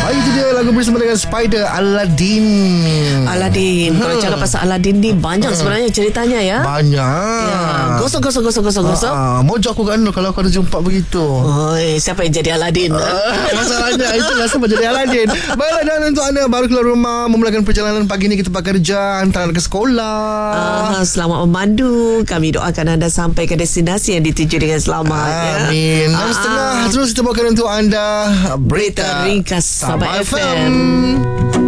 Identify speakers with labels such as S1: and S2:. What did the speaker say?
S1: Itu dia lagu bersama dengan Spider, Aladdin.
S2: Kalau cakap pasal Aladdin ni banyak sebenarnya ceritanya ya.
S1: Banyak
S2: Ya, gosok.
S1: Mojok aku kan kalau aku ada jumpa begitu.
S2: Siapa yang jadi Aladdin?
S1: Masalahnya itulah sebab jadi Aladdin. Baiklah, dan untuk anda baru keluar rumah, memulakan perjalanan pagi ni ke tempat kerja, hantar ke sekolah.
S2: Selamat memandu. Kami doakan anda sampai ke destinasi yang dituju dengan selamat.
S1: Amin. 6.30 terus kita bawakan untuk anda
S2: Berita ringkas Sabah FM.